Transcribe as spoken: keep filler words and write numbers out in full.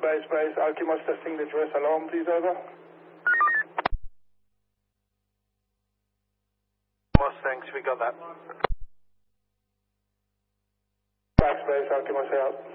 base, base. Alkimos testing the dress alarm, please, over. Thanks, we got that. Backspace, Alkimos out.